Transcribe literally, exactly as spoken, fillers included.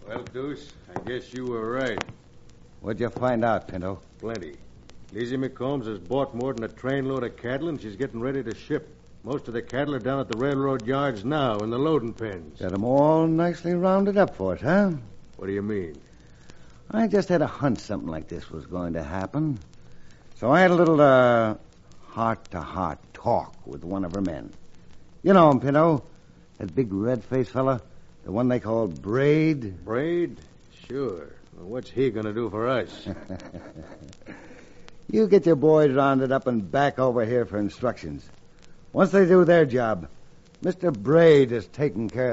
Well, Deuce, I guess you were right. What'd you find out, Pinto? Plenty. Lizzie McCombs has bought more than a trainload of cattle, and she's getting ready to ship. Most of the cattle are down at the railroad yards now in the loading pens. Got 'em all nicely rounded up for us, huh? What do you mean? I just had a hunch something like this was going to happen. So I had a little, uh, heart-to-heart talk with one of her men. You know him, Pinto. That big red-faced fella. The one they call Braid. Braid? Sure. Well, what's he going to do for us? You get your boys rounded up and back over here for instructions. Once they do their job, Mister Braid is taking care of